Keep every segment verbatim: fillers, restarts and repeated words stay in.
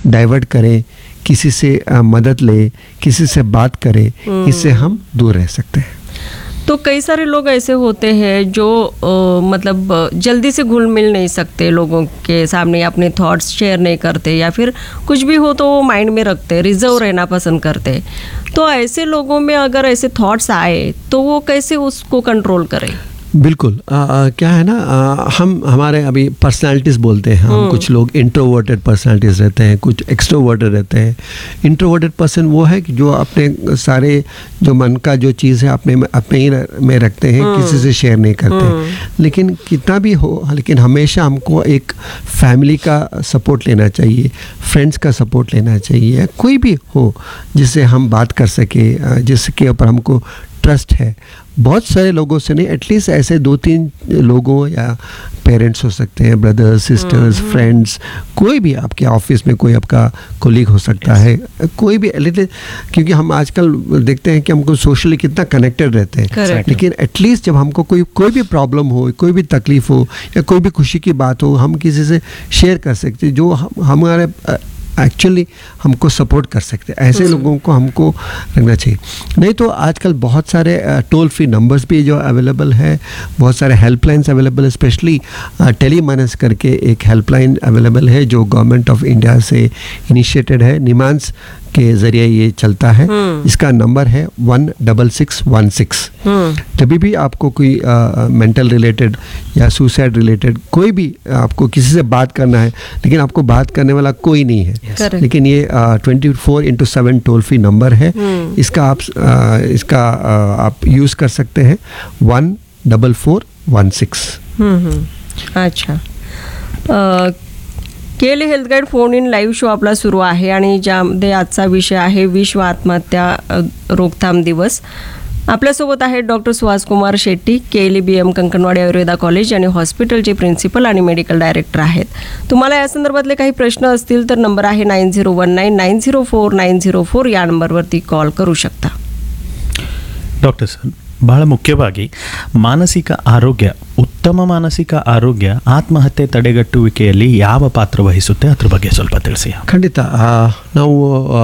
Divert करें, किसी से आ, मदद ले, किसी से बात करें, इससे हम दूर रह सकते हैं। तो कई सारे लोग ऐसे होते हैं जो आ, मतलब जल्दी से घुल मिल नहीं सकते लोगों के सामने, अपने थॉट्स शेयर नहीं करते, या फिर कुछ भी हो तो वो माइंड में रखते, रिजर्व रहना पसंद करते। तो ऐसे लोगों में अगर ऐसे थॉट्स आए तो वो कैसे उसको कंट्रोल करें? बिल्कुल। आ, आ, क्या है ना, आ, हम हमारे अभी पर्सनालिटीज़ बोलते हैं हम, कुछ लोग इंट्रोवर्टेड पर्सनालिटीज़ रहते हैं, कुछ एक्सट्रोवर्टेड रहते हैं। इंट्रोवर्टेड पर्सन वो है कि जो अपने सारे जो मन का जो चीज़ है अपने अपने ही में रखते हैं, किसी से शेयर नहीं करते। लेकिन कितना भी हो, लेकिन हमेशा हमको एक फैमिली का सपोर्ट लेना चाहिए, फ्रेंड्स का सपोर्ट लेना चाहिए, कोई भी हो जिससे हम बात कर सके, जिसके ऊपर हमको ट्रस्ट है। बहुत सारे लोगों से नहीं, एटलीस्ट ऐसे दो तीन लोगों, या पेरेंट्स हो सकते हैं, ब्रदर्स, सिस्टर्स, फ्रेंड्स, कोई भी आपके ऑफिस में कोई आपका कोलीग हो सकता है, कोई भी। क्योंकि हम आजकल देखते हैं कि हमको सोशली कितना कनेक्टेड रहते हैं, लेकिन एटलीस्ट जब हमको कोई कोई भी प्रॉब्लम हो, कोई भी तकलीफ हो, या कोई भी खुशी की बात हो, हम किसी से शेयर कर सकते हैं, जो हम हमारे एक्चुअली हमको सपोर्ट कर सकते हैं। ऐसे लोगों को हमको रखना चाहिए। नहीं तो आजकल बहुत सारे टोल फ्री नंबर्स भी जो अवेलेबल है, बहुत सारे हेल्पलाइंस अवेलेबल है, स्पेशली टेलीमानस करके एक हेल्पलाइन अवेलेबल है जो गवर्नमेंट ऑफ इंडिया से इनिशिएटेड है, निमांस के ज़रिए ये चलता है। इसका नंबर है one double six one six. जब भी आपको कोई मेंटल रिलेटेड या सुसाइड रिलेटेड कोई भी आपको किसी से बात करना है, लेकिन आपको बात करने वाला कोई नहीं है, yes. लेकिन ये twenty four into seven toll free number है। hmm. इसका आप आ, इसका आ, आप यूज़ कर सकते हैं, one double four one six. अच्छा, केली health guide phone in live show आपला सुरू आहे आणि ज्यामध्ये आजचा विषय आहे विश्व आत्महत्या रोकथाम दिवस. आपल्यासोबत आहेत डॉक्टर सुहासकुमार शेट्टी, केली B M Kankanwadi Ayurveda college आणि हॉस्पिटलचे प्रिन्सिपल आणि मेडिकल डायरेक्टर आहेत. तुम्हाला या संदर्भातले काही प्रश्न असतील तर नंबर आहे nine zero one nine nine zero four nine zero four या नंबरवरती कॉल करू शकता. ಡಾಕ್ಟರ್ ಸರ್, ಬಹಳ ಮುಖ್ಯವಾಗಿ ಮಾನಸಿಕ ಆರೋಗ್ಯ, ಉತ್ತಮ ಮಾನಸಿಕ ಆರೋಗ್ಯ ಆತ್ಮಹತ್ಯೆ ತಡೆಗಟ್ಟುವಿಕೆಯಲ್ಲಿ ಯಾವ ಪಾತ್ರ ವಹಿಸುತ್ತೆ, ಅದ್ರ ಬಗ್ಗೆ ಸ್ವಲ್ಪ ತಿಳಿಸಿ. ಖಂಡಿತ. ನಾವು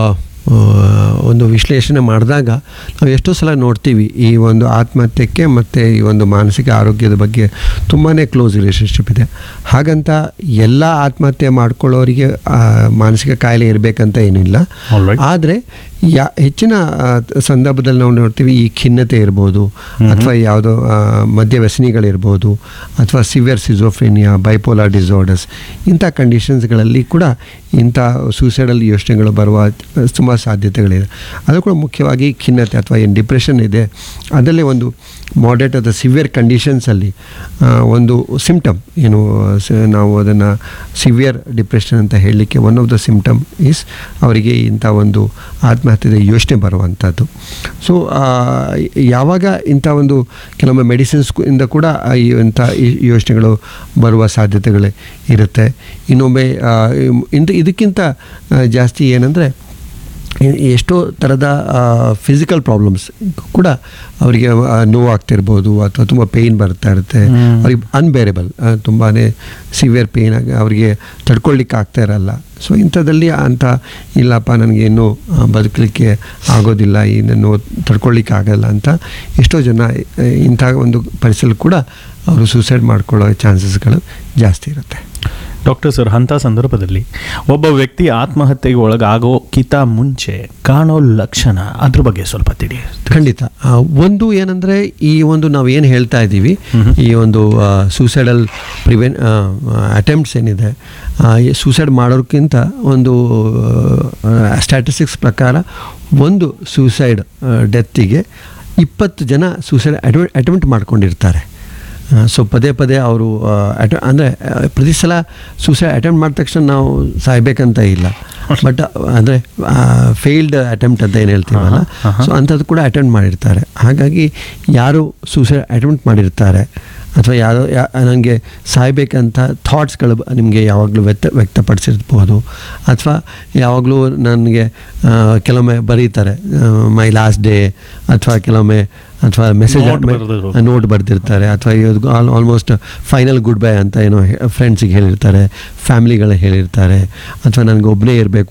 ಒಂದು ವಿಶ್ಲೇಷಣೆ ಮಾಡಿದಾಗ ನಾವು ಎಷ್ಟೋ ಸಲ ನೋಡ್ತೀವಿ ಈ ಒಂದು ಆತ್ಮಹತ್ಯಕ್ಕೆ ಮತ್ತು ಈ ಒಂದು ಮಾನಸಿಕ ಆರೋಗ್ಯದ ಬಗ್ಗೆ ತುಂಬಾ ಕ್ಲೋಸ್ ರಿಲೇಷನ್ಶಿಪ್ ಇದೆ. ಹಾಗಂತ ಎಲ್ಲ ಆತ್ಮಹತ್ಯೆ ಮಾಡ್ಕೊಳ್ಳೋರಿಗೆ ಮಾನಸಿಕ ಕಾಯಿಲೆ ಇರಬೇಕಂತ ಏನಿಲ್ಲ. ಆದರೆ ಯಾ ಹೆಚ್ಚಿನ ಸಂದರ್ಭದಲ್ಲಿ ನಾವು ನೋಡ್ತೀವಿ ಈ ಖಿನ್ನತೆ ಇರ್ಬೋದು, ಅಥವಾ ಯಾವುದೋ ಮದ್ಯ ವ್ಯಸನಿಗಳಿರ್ಬೋದು, ಅಥವಾ ಸಿವಿಯರ್ ಸಿಜೋಫ್ರೇನಿಯಾ, ಬೈಪೋಲಾರ್ ಡಿಸಾರ್ಡರ್ಸ್, ಇಂಥ ಕಂಡೀಷನ್ಸ್ಗಳಲ್ಲಿ ಕೂಡ ಇಂಥ ಸೂಸೈಡಲ್ ಯೋಚನೆಗಳು ಬರುವ ತುಂಬ ಸಾಧ್ಯತೆಗಳಿದೆ. ಅದು ಕೂಡ ಮುಖ್ಯವಾಗಿ ಖಿನ್ನತೆ ಅಥವಾ ಏನು ಡಿಪ್ರೆಷನ್ ಇದೆ ಅದರಲ್ಲಿ ಒಂದು ಮಾಡರೇಟ್ ಅಥವಾ ಸಿವಿಯರ್ ಕಂಡೀಷನ್ಸಲ್ಲಿ ಒಂದು ಸಿಂಪ್ಟಮ್ ಏನು ನಾವು ಅದನ್ನು ಸಿವಿಯರ್ ಡಿಪ್ರೆಷನ್ ಅಂತ ಹೇಳಲಿಕ್ಕೆ one of the symptom is ಅವರಿಗೆ ಇಂಥ ಒಂದು ಆತ್ಮಹತ್ಯೆದ ಯೋಚನೆ ಬರುವಂಥದ್ದು. ಸೊ ಯಾವಾಗ ಇಂಥ ಒಂದು ಕೆಲವೊಮ್ಮೆ ಮೆಡಿಸಿನ್ಸ್ ಇಂದ ಕೂಡ ಇಂಥ ಯೋಚನೆಗಳು ಬರುವ ಸಾಧ್ಯತೆಗಳೇ ಇರುತ್ತೆ. ಇನ್ನೊಮ್ಮೆ ಇಂದು ಇದಕ್ಕಿಂತ ಜಾಸ್ತಿ ಏನಂದರೆ ಎಷ್ಟೋ ಥರದ ಫಿಸಿಕಲ್ ಪ್ರಾಬ್ಲಮ್ಸ್ ಕೂಡ ಅವರಿಗೆ ನೋವಾಗ್ತಿರ್ಬೋದು, ಅಥವಾ ತುಂಬ ಪೇಯ್ನ್ ಬರ್ತಾ ಇರುತ್ತೆ, ಅವ್ರಿಗೆ ಅನ್ಬೇರೇಬಲ್, ತುಂಬಾ ಸಿವಿಯರ್ ಪೇಯ್ನ್ ಆಗಿ ಅವರಿಗೆ ತಡ್ಕೊಳ್ಳಿಕ್ಕೆ ಆಗ್ತಾ ಇರಲ್ಲ. ಸೊ ಇಂಥದ್ದಲ್ಲಿ ಅಂಥ ಇಲ್ಲಪ್ಪ ನನಗೆ ಇನ್ನೂ ಬದುಕಲಿಕ್ಕೆ ಆಗೋದಿಲ್ಲ, ಇನ್ನು ನೋವು ತಡ್ಕೊಳ್ಳಿಕ್ಕೆ ಆಗಲ್ಲ ಅಂತ ಎಷ್ಟೋ ಜನ ಇಂಥ ಒಂದು ಪರಿಸ್ಥಿತಿ ಕೂಡ ಅವರು ಸೂಸೈಡ್ ಮಾಡ್ಕೊಳ್ಳೋ ಚಾನ್ಸಸ್ಗಳು ಜಾಸ್ತಿ ಇರುತ್ತೆ. ಡಾಕ್ಟರ್ ಸರ್, ಅಂಥ ಸಂದರ್ಭದಲ್ಲಿ ಒಬ್ಬ ವ್ಯಕ್ತಿ ಆತ್ಮಹತ್ಯೆಗೆ ಒಳಗಾಗೋಕ್ಕಿಂತ ಮುಂಚೆ ಕಾಣೋ ಲಕ್ಷಣ, ಅದ್ರ ಬಗ್ಗೆ ಸ್ವಲ್ಪ ತಿಳಿ. ಖಂಡಿತ. ಒಂದು ಏನಂದರೆ ಈ ಒಂದು ನಾವು ಏನು ಹೇಳ್ತಾ ಇದ್ದೀವಿ, ಈ ಒಂದು ಸೂಸೈಡಲ್ ಪ್ರಿವೆನ್ ಅಟೆಂಪ್ಟ್ಸ್ ಏನಿದೆ, ಸೂಸೈಡ್ ಮಾಡೋಕ್ಕಿಂತ ಒಂದು ಸ್ಟ್ಯಾಟಿಸ್ಟಿಕ್ಸ್ ಪ್ರಕಾರ ಒಂದು ಸೂಸೈಡ್ ಡೆತ್ತಿಗೆ ಇಪ್ಪತ್ತು ಜನ ಸೂಸೈಡ್ ಅಟೆಂಪ್ಟ್ ಅಟೆಂಪ್ಟ್ ಮಾಡ್ಕೊಂಡಿರ್ತಾರೆ. ಸೊ ಪದೇ ಪದೇ ಅವರು ಅಟ ಅಂದರೆ ಪ್ರತಿ ಸಲ ಸೂಸೈಡ್ ಅಟೆಂಪ್ಟ್ ಮಾಡಿದ ತಕ್ಷಣ ನಾವು ಸಾಯ್ಬೇಕಂತ ಇಲ್ಲ, ಬಟ್ ಅಂದರೆ ಫೇಲ್ಡ್ ಅಟೆಂಪ್ಟ್ ಅಂತ ಏನು ಹೇಳ್ತೀವಲ್ಲ, ಸೊ ಅಂಥದ್ದು ಕೂಡ ಅಟೆಂಪ್ಟ್ ಮಾಡಿರ್ತಾರೆ. ಹಾಗಾಗಿ ಯಾರು ಸೂಸೈಡ್ ಅಟೆಂಪ್ಟ್ ಮಾಡಿರ್ತಾರೆ ಅಥವಾ ಯಾರೋ ಯಾ ನನಗೆ ಸಾಯ್ಬೇಕಂತ ಥಾಟ್ಸ್ಗಳು ನಿಮಗೆ ಯಾವಾಗಲೂ ವ್ಯಕ್ತ ವ್ಯಕ್ತಪಡಿಸಿರ್ಬೋದು, ಅಥವಾ ಯಾವಾಗಲೂ ನನಗೆ ಕೆಲವೊಮ್ಮೆ ಬರೀತಾರೆ ಮೈ ಲಾಸ್ಟ್ ಡೇ, ಅಥವಾ ಕೆಲವೊಮ್ಮೆ ಅಥವಾ ಮೆಸೇಜ್ ನೋಟ್ ಬರೆದಿರ್ತಾರೆ, ಅಥವಾ ಇವತ್ತು all almost final good bye ಅಂತ ಏನೋ ಫ್ರೆಂಡ್ಸಿಗೆ ಹೇಳಿರ್ತಾರೆ, ಫ್ಯಾಮಿಲಿಗಳ ಹೇಳಿರ್ತಾರೆ, ಅಥವಾ ನನಗೆ ಒಬ್ಬನೇ ಇರಬೇಕು